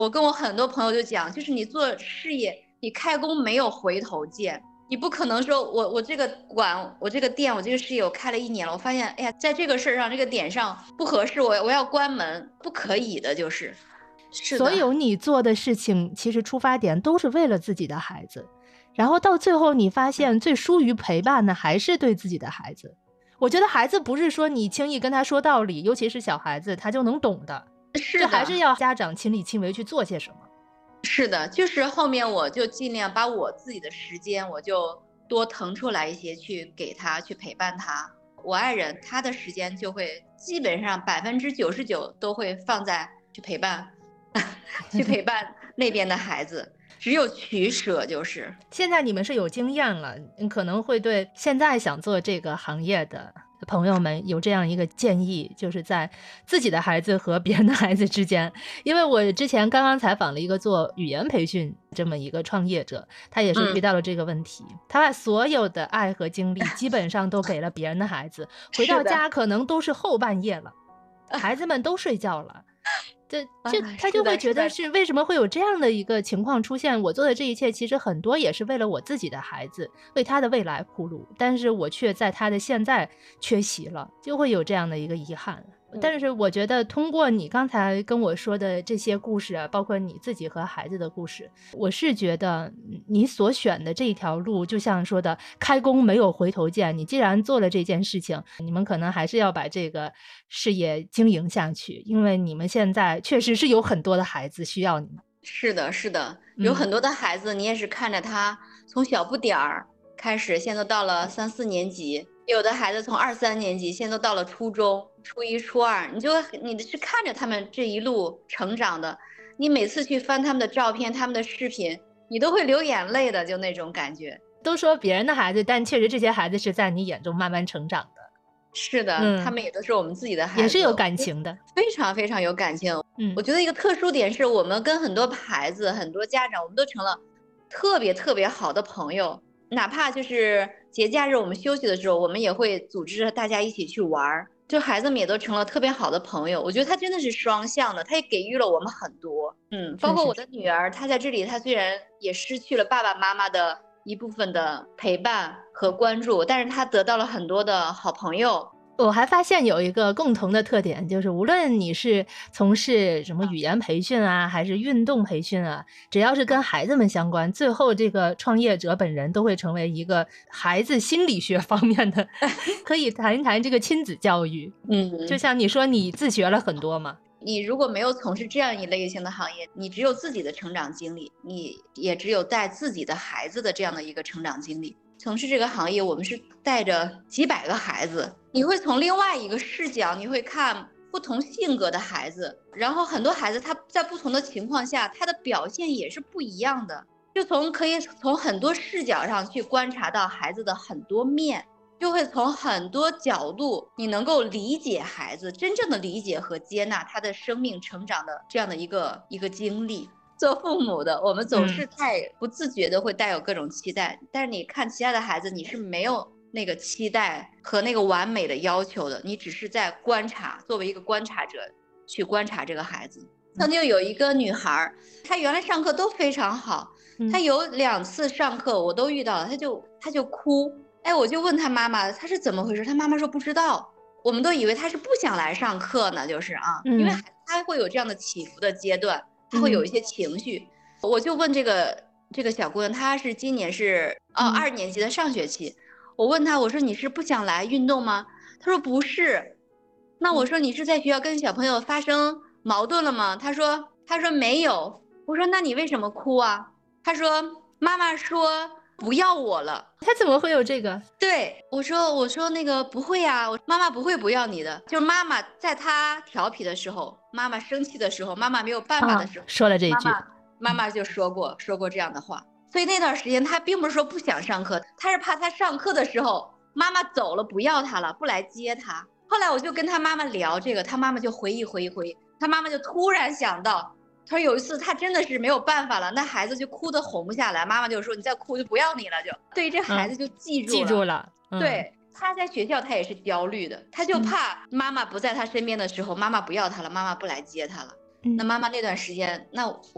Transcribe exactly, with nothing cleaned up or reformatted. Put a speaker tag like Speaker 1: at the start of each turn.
Speaker 1: 我跟我很多朋友就讲，就是你做事业，你开工没有回头箭，你不可能说我我这个馆，我这个店，我这个事业我开了一年了，我发现哎呀，在这个事儿上这个点上不合适，我我要关门，不可以的，就是是的。
Speaker 2: 所有你做的事情，其实出发点都是为了自己的孩子，然后到最后你发现最疏于陪伴的还是对自己的孩子。我觉得孩子不是说你轻易跟他说道理，尤其是小孩子他就能懂的，这还是要家长亲力亲为去做些什么。
Speaker 1: 是的，就是后面我就尽量把我自己的时间我就多腾出来一些去给他，去陪伴他。我爱人他的时间就会基本上百分之九十九都会放在去陪伴去陪伴那边的孩子，只有取舍。就是
Speaker 2: 现在你们是有经验了，可能会对现在想做这个行业的朋友们有这样一个建议，就是在自己的孩子和别人的孩子之间。因为我之前刚刚采访了一个做语言培训这么一个创业者，他也是遇到了这个问题、嗯、他把所有的爱和精力基本上都给了别人的孩子回到家可能都是后半夜了，孩子们都睡觉了，这这他就会觉得是为什么会有这样的一个情况出现，我做的这一切其实很多也是为了我自己的孩子，为他的未来铺路，但是我却在他的现在缺席了，就会有这样的一个遗憾。但是我觉得通过你刚才跟我说的这些故事啊，包括你自己和孩子的故事，我是觉得你所选的这一条路就像说的开弓没有回头箭，你既然做了这件事情，你们可能还是要把这个事业经营下去，因为你们现在确实是有很多的孩子需要你们。
Speaker 1: 是的是的，有很多的孩子、嗯、你也是看着他从小不点儿开始，现在都到了三四年级，有的孩子从二三年级现在都到了初中初一初二，你就你是看着他们这一路成长的，你每次去翻他们的照片他们的视频，你都会流眼泪的，就那种感觉。
Speaker 2: 都说别人的孩子，但确实这些孩子是在你眼中慢慢成长的。
Speaker 1: 是的、嗯、他们也都是我们自己的孩子，
Speaker 2: 也是有感情的，
Speaker 1: 非常非常有感情。嗯，我觉得一个特殊点是我们跟很多孩子很多家长我们都成了特别特别好的朋友，哪怕就是节假日我们休息的时候，我们也会组织大家一起去玩，就孩子们也都成了特别好的朋友。我觉得他真的是双向的，他也给予了我们很多。嗯，包括我的女儿，她在这里她虽然也失去了爸爸妈妈的一部分的陪伴和关注，但是她得到了很多的好朋友。
Speaker 2: 我还发现有一个共同的特点，就是无论你是从事什么语言培训啊，还是运动培训啊，只要是跟孩子们相关，最后这个创业者本人都会成为一个孩子心理学方面的可以谈一谈这个亲子教育。
Speaker 1: 嗯，
Speaker 2: 就像你说你自学了很多嘛，
Speaker 1: 你如果没有从事这样一类型的行业，你只有自己的成长经历，你也只有带自己的孩子的这样的一个成长经历。从事这个行业，我们是带着几百个孩子，你会从另外一个视角，你会看不同性格的孩子，然后很多孩子他在不同的情况下，他的表现也是不一样的，就从可以从很多视角上去观察到孩子的很多面，就会从很多角度你能够理解孩子，真正的理解和接纳他的生命成长的这样的一个一个经历。做父母的我们总是带不自觉的会带有各种期待、嗯、但是你看其他的孩子，你是没有那个期待和那个完美的要求的，你只是在观察，作为一个观察者去观察这个孩子。曾经有一个女孩，她原来上课都非常好，她有两次上课我都遇到了，她就她就哭，哎，我就问她妈妈她是怎么回事，她妈妈说不知道，我们都以为她是不想来上课呢，就是啊，因为她会有这样的起伏的阶段，她会有一些情绪、嗯、我就问这个这个小姑娘，她是今年是哦二年级的上学期、嗯、我问她，我说你是不想来运动吗？她说不是。那我说你是在学校跟小朋友发生矛盾了吗？她说她说没有。我说那你为什么哭啊？她说妈妈说不要我了。
Speaker 2: 她怎么会有这个？
Speaker 1: 对，我说我说那个不会啊，妈妈不会不要你的，就是妈妈在她调皮的时候，妈妈生气的时候，妈妈没有办法的时候、啊、
Speaker 2: 说了这一句，
Speaker 1: 妈妈妈妈就说过、嗯、说过这样的话。所以那段时间她并不是说不想上课，她是怕她上课的时候妈妈走了不要她了，不来接她。后来我就跟她妈妈聊这个，她妈妈就回忆回忆回忆，她妈妈就突然想到，她说有一次她真的是没有办法了，那孩子就哭得哄不下来，妈妈就说你再哭就不要你了，就对于这孩子就记住了、嗯、
Speaker 2: 记住了、嗯、
Speaker 1: 对，他在学校他也是焦虑的，他就怕妈妈不在他身边的时候、嗯、妈妈不要他了，妈妈不来接他了、嗯、那妈妈那段时间，那